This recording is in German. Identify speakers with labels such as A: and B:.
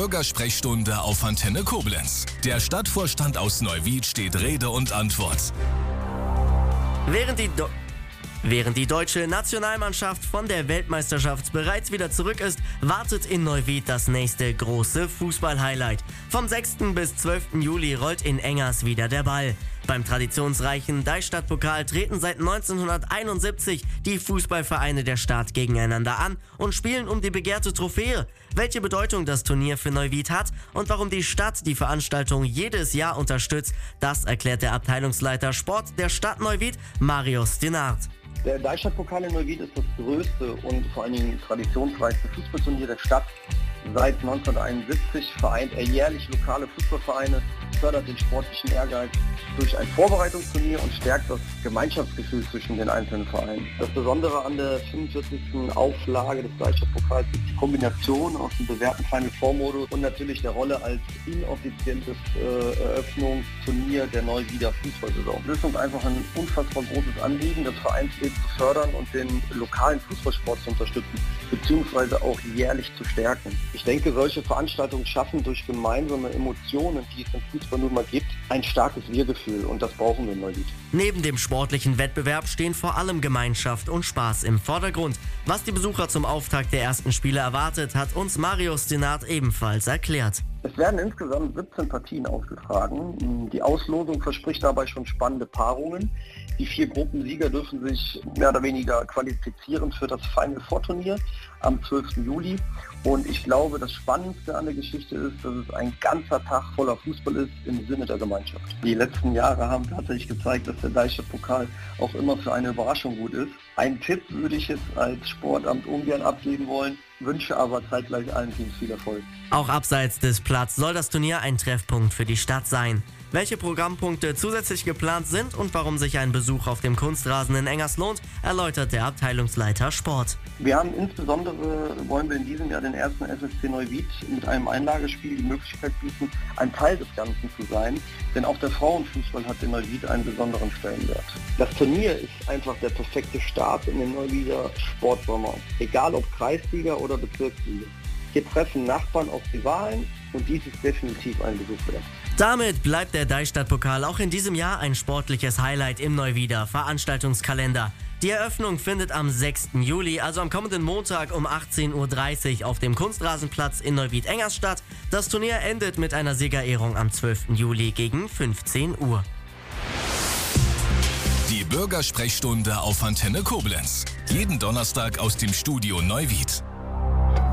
A: Bürgersprechstunde auf Antenne Koblenz. Der Stadtvorstand aus Neuwied steht Rede und Antwort.
B: Während die deutsche Nationalmannschaft von der Weltmeisterschaft bereits wieder zurück ist, wartet in Neuwied das nächste große Fußball-Highlight. Vom 6. bis 12. Juli rollt in Engers wieder der Ball. Beim traditionsreichen Deichstadtpokal treten seit 1971 die Fußballvereine der Stadt gegeneinander an und spielen um die begehrte Trophäe. Welche Bedeutung das Turnier für Neuwied hat und warum die Stadt die Veranstaltung jedes Jahr unterstützt, das erklärt der Abteilungsleiter Sport der Stadt Neuwied, Marius Denard.
C: Der Deichstadtpokal in Neuwied ist das größte und vor allen Dingen traditionsreichste Fußballturnier der Stadt. Seit 1971 vereint er jährlich lokale Fußballvereine, fördert den sportlichen Ehrgeiz durch ein Vorbereitungsturnier und stärkt das Gemeinschaftsgefühl zwischen den einzelnen Vereinen. Das Besondere an der 45. Auflage des Deichstadtpokals ist die Kombination aus dem bewährten Final Four Modus und natürlich der Rolle als inoffizielles Eröffnungsturnier der Neuwieder Fußballsaison. Es ist uns einfach ein unfassbar großes Anliegen, das Vereinsleben zu fördern und den lokalen Fußballsport zu unterstützen, beziehungsweise auch jährlich zu stärken. Ich denke, solche Veranstaltungen schaffen durch gemeinsame Emotionen, die es im Fußball nun mal gibt, ein starkes Wir-Gefühl und das brauchen wir in Neuwied.
B: Neben dem sportlichen Wettbewerb stehen vor allem Gemeinschaft und Spaß im Vordergrund. Was die Besucher zum Auftakt der ersten Spiele erwartet, hat uns Marius Denard ebenfalls erklärt.
C: Es werden insgesamt 17 Partien ausgetragen. Die Auslosung verspricht dabei schon spannende Paarungen. Die 4 Gruppensieger dürfen sich mehr oder weniger qualifizieren für das Final Four Turnier am 12. Juli. Und ich glaube, das Spannendste an der Geschichte ist, dass es ein ganzer Tag voller Fußball ist im Sinne der Gemeinschaft. Die letzten Jahre haben tatsächlich gezeigt, dass der Deichstadtpokal auch immer für eine Überraschung gut ist. Einen Tipp würde ich jetzt als Sportamt ungern abgeben wollen, wünsche aber zeitgleich allen Teams viel Erfolg.
B: Auch abseits des Platzes soll das Turnier ein Treffpunkt für die Stadt sein. Welche Programmpunkte zusätzlich geplant sind und warum sich ein Besuch auf dem Kunstrasen in Engers lohnt, erläutert der Abteilungsleiter Sport.
C: Wir haben wollen wir in diesem Jahr den ersten SSC Neuwied mit einem Einlagespiel die Möglichkeit bieten, ein Teil des Ganzen zu sein, denn auch der Frauenfußball hat in Neuwied einen besonderen Stellenwert. Das Turnier ist einfach der perfekte Start in den Neuwieder Sportsommer, egal ob Kreisliga oder Bezirksliga. Hier treffen Nachbarn auf Rivalen und dies ist definitiv ein Besuch wert.
B: Damit bleibt der Deichstadtpokal auch in diesem Jahr ein sportliches Highlight im Neuwieder Veranstaltungskalender. Die Eröffnung findet am 6. Juli, also am kommenden Montag um 18:30 Uhr auf dem Kunstrasenplatz in Neuwied-Engers statt. Das Turnier endet mit einer Siegerehrung am 12. Juli gegen 15 Uhr.
A: Die Bürgersprechstunde auf Antenne Koblenz. Jeden Donnerstag aus dem Studio Neuwied.